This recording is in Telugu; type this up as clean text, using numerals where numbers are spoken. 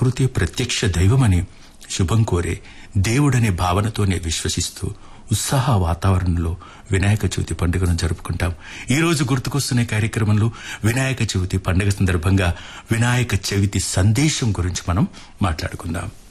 ప్రకృతి ప్రత్యక్ష దైవమని శుభం కోరే దేవుడనే భావనతోనే విశ్వసిస్తూ ఉత్సాహ వాతావరణంలో వినాయక చవితి పండుగను జరుపుకుంటాం. ఈ రోజు గుర్తుకొస్తున్న కార్యక్రమంలో వినాయక చవితి పండుగ సందర్భంగా వినాయక చవితి సందేశం గురించి మనం మాట్లాడుకుందాం.